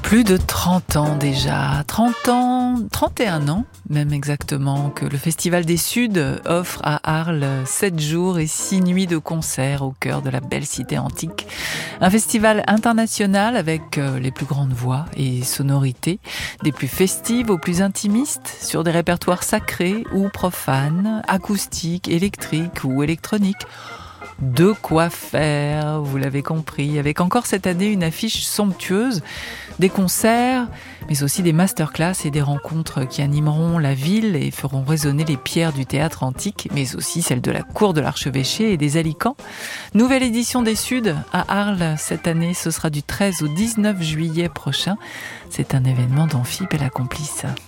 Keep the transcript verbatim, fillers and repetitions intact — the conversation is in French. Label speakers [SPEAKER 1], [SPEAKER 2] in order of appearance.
[SPEAKER 1] Plus de trente ans déjà, trente ans, trente et un ans même exactement, que le Festival des Suds offre à Arles sept jours et six nuits de concerts au cœur de la belle cité antique. Un festival international avec les plus grandes voix et sonorités, des plus festives aux plus intimistes, sur des répertoires sacrés ou profanes, acoustiques, électriques ou électroniques. De quoi faire, vous l'avez compris, avec encore cette année une affiche somptueuse, des concerts, mais aussi des masterclass et des rencontres qui animeront la ville et feront résonner les pierres du théâtre antique, mais aussi celles de la cour de l'archevêché et des Alicants. Nouvelle édition des Suds à Arles cette année, ce sera du treize au dix-neuf juillet prochain. C'est un événement dont F I P est la complice.